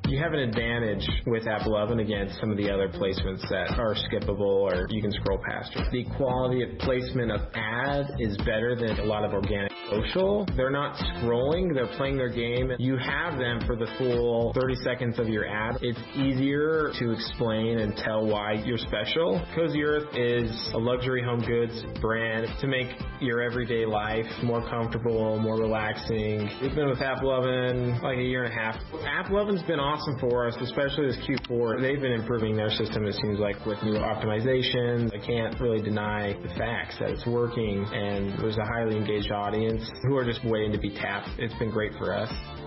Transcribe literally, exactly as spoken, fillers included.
You have an advantage with AppLovin against some of the other placements that are skippable or you can scroll past it. The quality of placement of ad is better than a lot of organic social. They're not scrolling, they're playing their game. You have them for the full thirty seconds of your ad. It's easier to explain and tell why you're special. Cozy Earth is a luxury home goods brand to make your everyday life more comfortable, more relaxing. We've been with AppLovin like a year and a half. AppLovin's been awesome for us, especially this Q four. They've been improving their system, it seems like, with new optimizations. I can't really deny the facts that it's working, and there's a highly engaged audience who are just waiting to be tapped. It's been great for us.